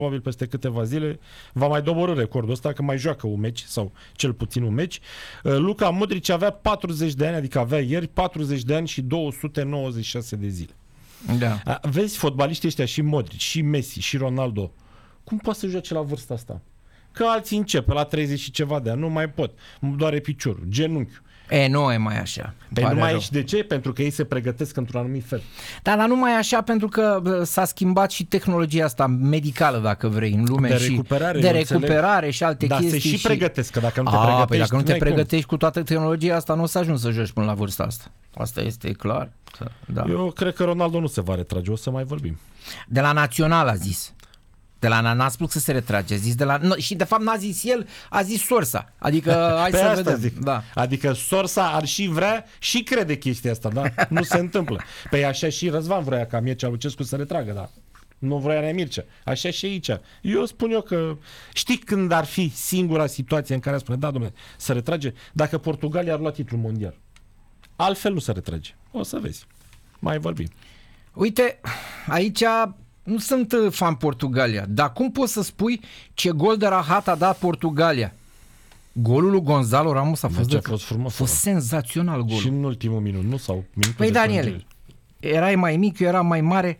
probabil peste câteva zile va mai doborî recordul ăsta, că mai joacă un meci sau cel puțin un meci. Luka Modric avea 40 de ani, adică avea ieri 40 de ani și 296 de zile. Da. Vezi, fotbaliștii ăștia, și Modric, și Messi, și Ronaldo, cum poate să joace la vârsta asta? Că alții începe la 30 și ceva de ani, nu mai pot, îmi doare piciorul, genunchiul. Nu e mai așa. Păi nu mai ești, de ce? Pentru că ei se pregătesc într-un anumit fel. Dar nu mai așa, pentru că s-a schimbat și tehnologia asta medicală, dacă vrei, în lume. De recuperare și alte chestii. Dar se și pregătesc, că dacă nu te pregătești... Păi dacă nu te pregătești cu toată tehnologia asta, nu o să ajungi să joci până la vârsta asta. Asta este clar. Da. Eu cred că Ronaldo nu se va retrage, o să mai vorbim. De la Național a zis. De la n-a spus să se retrage, a zis de la... și de fapt n-a zis el, a zis Sorsa. Adică hai să vedem. Zic. Da. Adică Sorsa ar și vrea și crede chestia asta, da? Nu se întâmplă. Păi așa și Răzvan vrea ca Mircea Lucescu să retragă, da. Nu vrea Nea Mircea. Așa și aici. Eu spun că știi când ar fi singura situație în care spune, da, domnule, să retrage? Dacă Portugalia ar lua titlul mondial. Altfel nu se retrage. O să vezi. Mai vorbim. Uite, aici... Nu sunt fan Portugalia, dar cum poți să spui ce gol de rahat a dat Portugalia? Golul lui Gonzalo Ramos a fost frumos. A fost senzațional golul. Și în ultimul minut, nu? Sau minutul. Păi Daniele, erai mai mic, eu eram mai mare.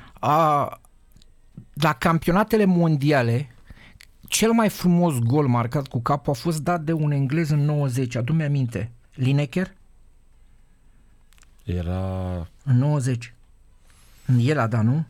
La campionatele mondiale, cel mai frumos gol marcat cu capul a fost dat de un englez în 90, adu-mi aminte. Lineker? Era... În 90. El a dat, nu?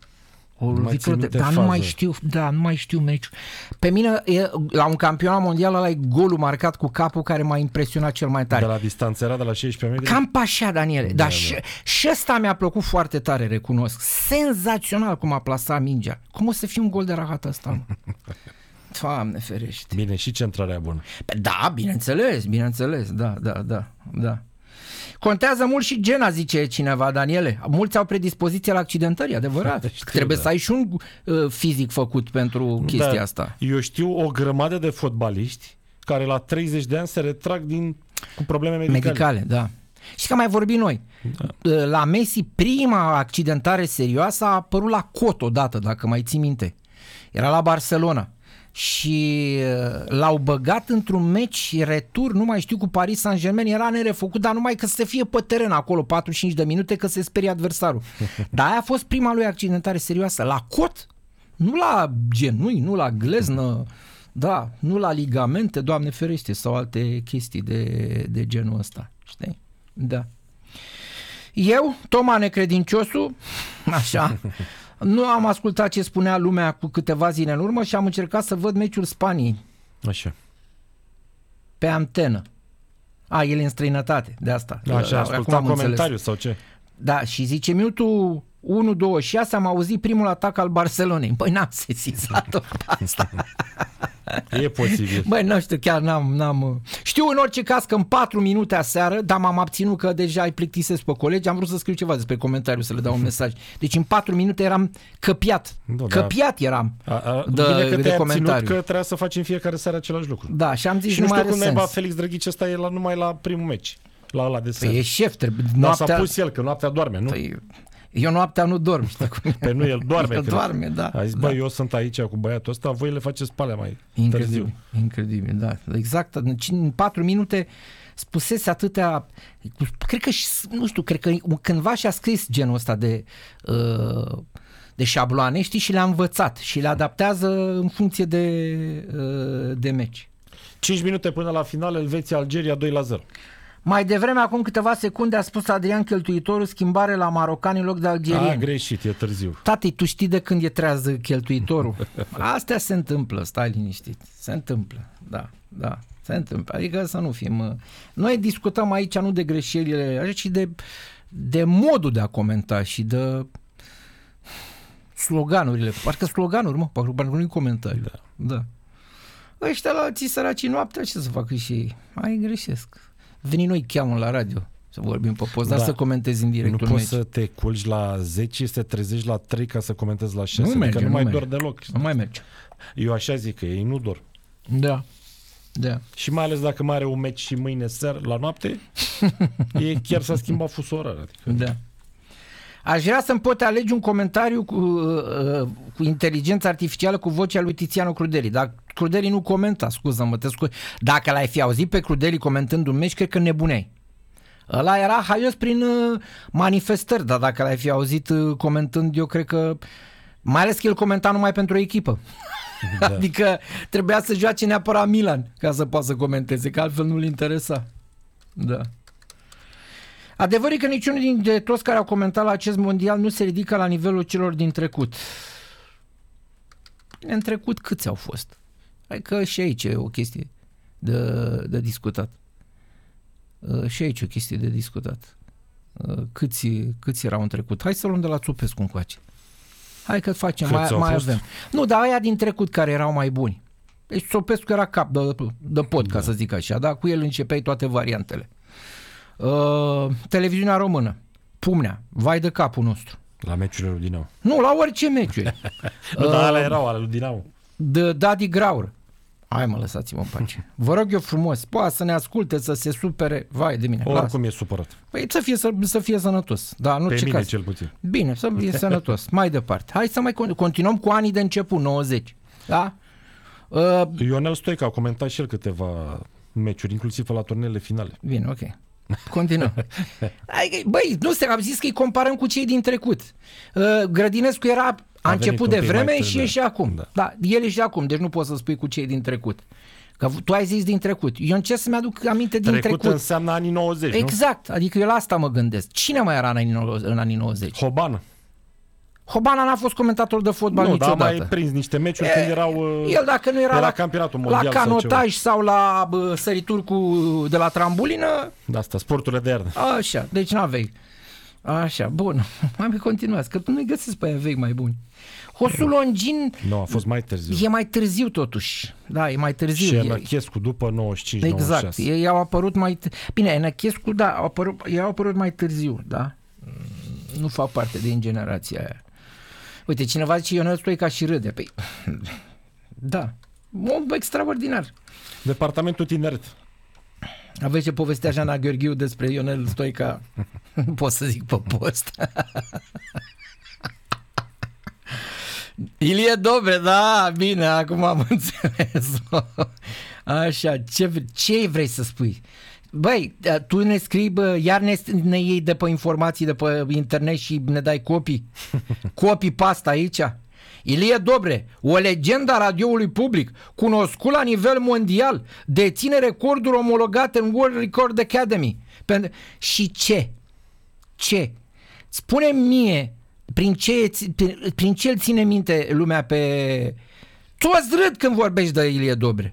Dar nu mai știu meciul. Pe mine, la un campionat mondial, ăla e golul marcat cu capul care m-a impresionat cel mai tare. De la distanță era de la 16 metri? Cam pe așa, Daniele. Dar și ăsta mi-a plăcut foarte tare, recunosc. Senzațional cum a plasat mingea. Cum o să fie un gol de rahat ăsta? Doamne ferește. Bine, și centrarea bună. Da, bineînțeles. Da. Contează mult și gena, zice cineva, Daniele. Mulți au predispoziție la accidentări, adevărat. Trebuie să ai și un fizic făcut pentru chestia asta. Eu știu o grămadă de fotbaliști care la 30 de ani se retrag cu probleme medicale. Da. Și că mai vorbim noi. Da. La Messi, prima accidentare serioasă a apărut la Cot odată, dacă mai ții minte. Era la Barcelona. Și l-au băgat într-un meci retur, nu mai știu, cu Paris Saint-Germain, era nerefăcut, dar numai că să fie pe teren acolo 45 de minute, că se sperie adversarul. Dar aia a fost prima lui accidentare serioasă, la cot, nu la genunchi, nu la gleznă, da, nu la ligamente, Doamne ferește, sau alte chestii de genul ăsta, știi? Da. Eu, Toma Necredinciosul, așa... Nu am ascultat ce spunea lumea cu câteva zile în urmă și am încercat să văd meciul Spaniei. Așa. Pe antenă. El e în străinătate, de asta. Așa, ascultat comentariu sau ce? Da, și zice minutul 1-2-6 am auzit primul atac al Barcelonei. Băi, n-am sesizat-o asta. E posibil. Băi, nu știu, chiar n-am... Știu în orice caz că în 4 minute aseară, dar m-am abținut că deja îi plictisesc pe colegi, am vrut să scriu ceva despre comentariu, să le dau un mesaj. Deci în 4 minute eram căpiat. Căpiat eram de comentariu. Că trebuia să facem fiecare seară același lucru. Da, și am zis și nu știu cum naiba Felix Drăghici ăsta e numai la primul meci. La ăla de seară. Păi e șef, trebuie... Dar s-a pus el, că noaptea doarme, nu? Păi... Eu noaptea nu dorm. Pe nu, el doarme. El doarme, da. A zis, eu sunt aici cu băiatul ăsta, voi le faceți pe alea mai târziu. Incredibil, da. Exact. În 4 minute spusese atâtea... Cred că, nu știu, cred că cândva și-a scris genul ăsta de șabloane, știi, și le-a învățat și le adaptează în funcție de meci. 5 minute până la final, Elveția-Algeria 2-0. Mai devreme, acum câteva secunde, a spus Adrian Cheltuitorul schimbare la marocani în loc de algerieni. A greșit, e târziu. Tati, tu știi de când e trează Cheltuitorul? Astea se întâmplă, stai liniștit. Se întâmplă, da, se întâmplă. Adică să nu fim... Noi discutăm aici nu de greșelile, ci de modul de a comenta și de sloganurile. Parcă sloganuri, parcă nu-i comentariu. Da. Ăștia la ții săracii noaptea, ce să facă și ei? Mai greșesc. Veni noi cheamă la radio să vorbim pe post, dar să comentezi în directul meci. Nu poți să te culci la 10, să te trezești la 3 ca să comentezi la 6. Nu mai dor deloc. Nu mai merge. Eu așa zic că ei nu dor. Da. Și mai ales dacă mai are un meci și mâine seară la noapte, e chiar s-a schimbat fusul orar. Da. Aș vrea să-mi pot alege un comentariu cu inteligență artificială cu vocea lui Tiziano Crudeli. Dar Crudeli nu comenta, scuză-mă, Dacă l-ai fi auzit pe Crudeli comentând un meci, cred că nebuneai. Ăla era haios prin manifestări, dar dacă l-ai fi auzit comentând, eu cred că... Mai ales că el comenta numai pentru o echipă. Da. Adică trebuia să joace neapărat Milan ca să poată să comenteze, că altfel nu-l interesa. Da. Adevărul e că niciunul dintre toți care au comentat la acest mondial nu se ridică la nivelul celor din trecut. În trecut câți au fost? Adică și aici e o chestie de discutat. Și aici e o chestie de discutat. Câți erau în trecut? Hai să luăm de la Țupescu încoace. Hai că facem, mai avem. Nu, dar aia din trecut care erau mai buni. Deci Țupescu era cap de pod, ca să zic așa, da? Cu el începeai toate variantele. Televiziunea română, Pumnea, vai de capul nostru. La meciurile lui Dinamo. Nu, la orice meciuri. Nu, dar alea erau ale lui Dinamo. De Daddy Graur. Hai mă, lăsați-mă în pace. Vă rog eu frumos, poate să ne asculte, să se supere, vai de mine. Oricum e supărat. Păi să fie sănătos. Da, nu pe ce mine caz. cel puțin. Bine, să fie sănătos. Mai departe. Hai să mai continuăm cu anii de început, 90. Da? Ionel Stoica a comentat și el câteva meciuri, inclusiv la turnele finale. Bine, ok. Continuăm. Băi, nu știu, am zis că îi comparăm cu cei din trecut. Grădinescu a început de vreme și e și acum. Da, el e și acum, deci nu poți să spui cu cei din trecut. Că tu ai zis din trecut. Eu încerc să-mi aduc aminte din trecut. Trecut înseamnă anii 90, exact, nu? Adică eu la asta mă gândesc. Cine mai era în anii 90? Hobana n-a fost comentator de fotbal niciodată. Nu, dar mai prins niște meciuri când erau el dacă nu era la campionatul mondial la canotaj sau la sărituri de la trambulină. De asta, sporturile de iarnă. Așa, deci n-aveai. Așa, bun. Mai continuați, că tu nu-i găsesc pe aia vechi mai buni. Hosu Longin... Nu, a fost mai târziu. E mai târziu totuși. Da, e mai târziu. Și Enăchescu după 95-96. Exact, ei au apărut mai... Bine, Enăchescu, da, ei au apărut mai târziu, da? Nu fac parte din generația aia. Uite, cineva zice Ionel Stoica și râde. Păi, da, om extraordinar. Departamentul Tineret. Aveți ce povestea Jana Gheorghiu despre Ionel Stoica? Nu pot să zic pe post. Ilie Dobre, da, bine, acum am înțeles. Așa, ce vrei să spui? Băi, tu ne scrii, iar ne iei de pe informații de pe internet și ne dai copii? Copii pasta aici? Ilie Dobre, o legendă a radioului public, cunoscut la nivel mondial, deține recorduri omologate în World Record Academy. Și ce? Ce? Spune-mi mie, prin ce îl ține minte lumea pe... Toți râd când vorbești de Ilie Dobre.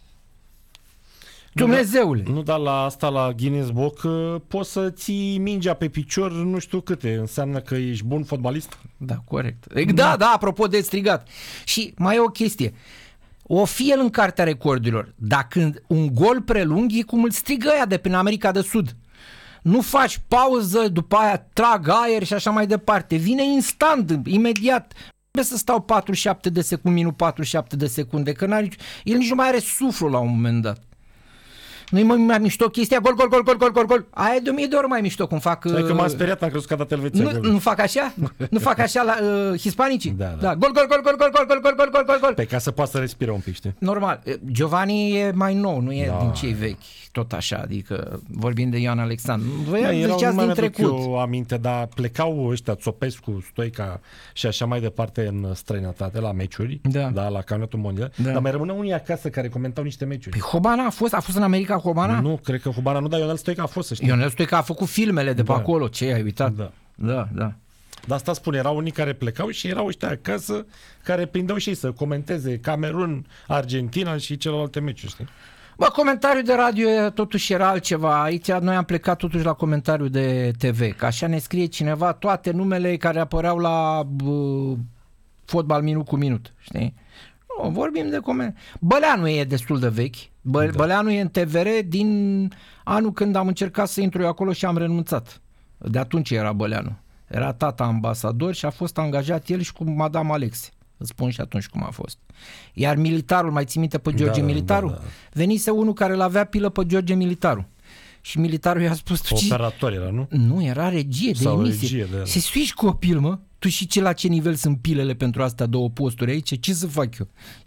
Dumnezeule. Nu, dar la asta, la Guinness Book, poți să ții mingea pe picior nu știu câte. Înseamnă că ești bun fotbalist? Da, corect. Da, apropo de strigat. Și mai e o chestie. O fi el în cartea recordurilor, dar când un gol prelung e cum îl strigă ăia de prin America de Sud. Nu faci pauză, după aia trag aer și așa mai departe. Vine instant, imediat. Trebuie să stau 47 de secunde, minut 47 de secunde, că el nici nu mai are suflu la un moment dat. Nu-i mai mișto chestia, gol. Aia e de 1000 de ori mai mișto, cum fac... Hai că m-am speriat, am crezut că a dat Elveția. Nu fac așa? Nu fac așa la hispanicii? Da. Gol. Pe ca să poată să respire un pic, știi? Normal. Giovanni e mai nou, nu e din cei vechi, tot așa, adică vorbim de Ioan Alexandru. Voi ziceați din trecut. Eu aminte, dar plecau ăștia, Țopescu, Stoica și așa mai departe în străinătate, la meciuri, da, la campionatul mondial, dar mai rămâneau unii acasă care comentau niște meciuri. Păi Hobana a fost în America Hobana? Nu, cred că Hobana nu, dar Ionel Stoica a fost, să știi. Ionel Stoica a făcut filmele de pe acolo, ce ai uitat? Da. Dar asta spune, erau unii care plecau și erau ăștia acasă care prindeau și ei să comenteze Camerun, Argentina și celelalte meciuri, știi? Bă, comentariul de radio totuși era altceva. Aici noi am plecat totuși la comentariul de TV, că așa ne scrie cineva toate numele care apăreau la fotbal minut cu minut, știi? Nu, vorbim de comentarii. Băleanu e destul de vechi. Băleanu e în TVR din anul când am încercat să intru eu acolo și am renunțat. De atunci era Băleanu. Era tata ambasador și a fost angajat el și cu Madame Alexe. Îți spun și atunci cum a fost. Iar Militarul, mai ții minte pe George Militaru? Da. Venise unul care l-avea pilă pe George Militaru. Și militarul i-a spus, tu ce... Operator era, nu? Nu, era regie de Sau emisie. regie de- Se suiși copil, mă. Tu și ce la ce nivel sunt pilele pentru astea două posturi aici? Ce să fac eu?